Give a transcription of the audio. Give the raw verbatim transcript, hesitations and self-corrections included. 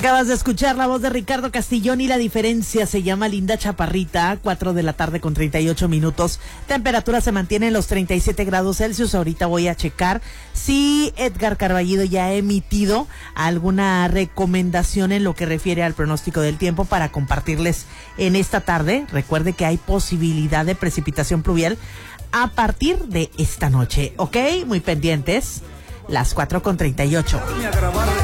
Acabas de escuchar la voz de Ricardo Castillón y la diferencia se llama Linda Chaparrita, cuatro de la tarde con treinta y ocho minutos. Temperatura se mantiene en los treinta y siete grados Celsius. Ahorita voy a checar si Edgar Carballido ya ha emitido alguna recomendación en lo que refiere al pronóstico del tiempo para compartirles en esta tarde. Recuerde que hay posibilidad de precipitación pluvial a partir de esta noche, ¿ok? Muy pendientes, las cuatro con treinta y ocho.